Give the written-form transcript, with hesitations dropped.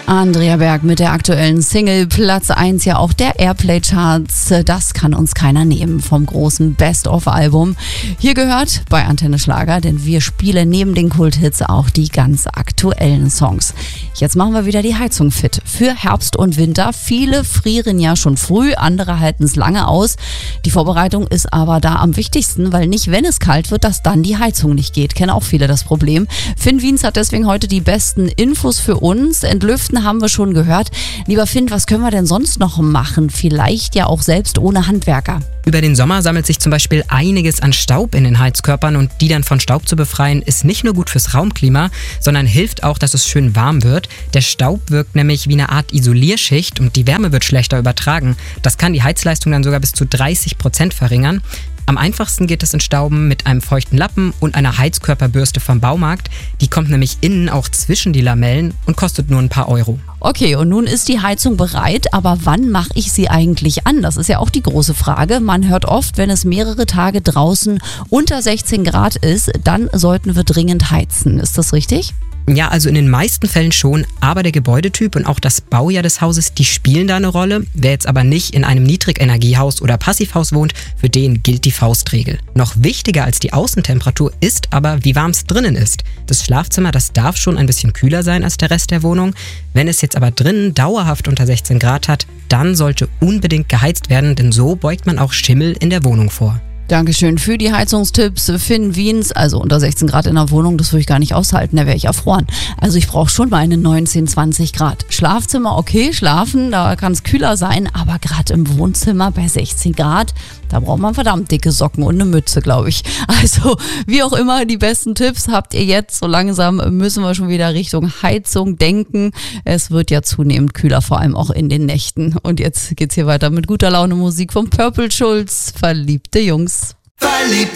Andrea Berg mit der aktuellen Single, Platz 1 ja auch der Airplay-Charts. Das kann uns keiner nehmen vom großen Best-of-Album. Hier gehört bei Antenne Schlager, denn wir spielen neben den Kulthits auch die ganz aktuellen Songs. Jetzt machen wir wieder die Heizung fit für Herbst und Winter. Viele frieren ja schon früh, andere halten es lange aus. Die Vorbereitung ist aber da am wichtigsten, weil nicht, wenn es kalt wird, dass dann die Heizung nicht geht. Kennen auch viele das Problem. Finn Wiens hat deswegen heute die besten Infos für uns. Entlüften haben wir schon gehört. Lieber Finn, was können wir denn sonst noch machen? Vielleicht ja auch selbst ohne Handwerker. Über den Sommer sammelt sich zum Beispiel einiges an Staub in den Heizkörpern und die dann von Staub zu befreien, ist nicht nur gut fürs Raumklima, sondern hilft auch, dass es schön warm wird. Der Staub wirkt nämlich wie eine Art Isolierschicht und die Wärme wird schlechter übertragen. Das kann die Heizleistung dann sogar bis zu 30% verringern. Am einfachsten geht es Entstauben mit einem feuchten Lappen und einer Heizkörperbürste vom Baumarkt. Die kommt nämlich innen auch zwischen die Lamellen und kostet nur ein paar Euro. Okay, und nun ist die Heizung bereit, aber wann mache ich sie eigentlich an? Das ist ja auch die große Frage. Man hört oft, wenn es mehrere Tage draußen unter 16 Grad ist, dann sollten wir dringend heizen. Ist das richtig? Ja, also in den meisten Fällen schon, aber der Gebäudetyp und auch das Baujahr des Hauses, die spielen da eine Rolle. Wer jetzt aber nicht in einem Niedrigenergiehaus oder Passivhaus wohnt, für den gilt die Faustregel. Noch wichtiger als die Außentemperatur ist aber, wie warm es drinnen ist. Das Schlafzimmer, das darf schon ein bisschen kühler sein als der Rest der Wohnung. Wenn es jetzt aber drinnen dauerhaft unter 16 Grad hat, dann sollte unbedingt geheizt werden, denn so beugt man auch Schimmel in der Wohnung vor. Dankeschön für die Heizungstipps. Finn Wiens, also unter 16 Grad in der Wohnung, das würde ich gar nicht aushalten, da wäre ich erfroren. Also ich brauche schon meine 19, 20 Grad. Schlafzimmer, okay, schlafen, da kann es kühler sein, aber gerade im Wohnzimmer bei 16 Grad, da braucht man verdammt dicke Socken und eine Mütze, glaube ich. Also wie auch immer, die besten Tipps habt ihr jetzt. So langsam müssen wir schon wieder Richtung Heizung denken. Es wird ja zunehmend kühler, vor allem auch in den Nächten. Und jetzt geht's hier weiter mit guter Laune Musik von Purple Schulz, Verliebte Jungs. Verliebte